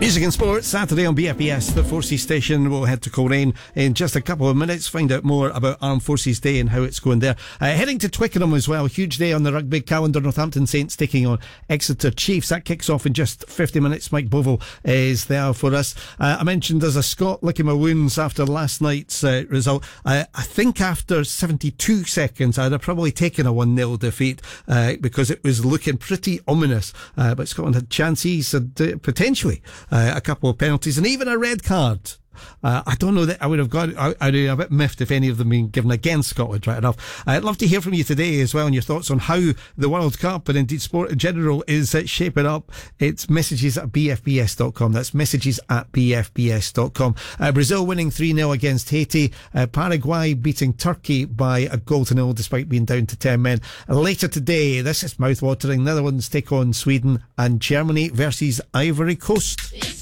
Music and Sports, Saturday on BFBS, the Forces station. We'll head to Coleraine in just a couple of minutes, find out more about Armed Forces Day and how it's going there. Heading to Twickenham as well, huge day on the rugby calendar. Northampton Saints taking on Exeter Chiefs. That kicks off in just 50 minutes. Mike Bovell is there for us. I mentioned there's a Scot licking my wounds after last night's result. I think after 72 seconds I'd have probably taken a 1-0 defeat because it was looking pretty ominous. But Scotland had chances and potentially a couple of penalties and even a red card. I don't know that I would have got. I'd be a bit miffed if any of them been given against Scotland, right enough. I'd love to hear from you today as well and your thoughts on how the World Cup and indeed sport in general is shaping up. It's messages@bfbs.com. That's messages@bfbs.com. Brazil winning 3-0 against Haiti. Paraguay beating Turkey by a 0 despite being down to 10 men. Later today, this is mouth-watering. Netherlands take on Sweden and Germany versus Ivory Coast.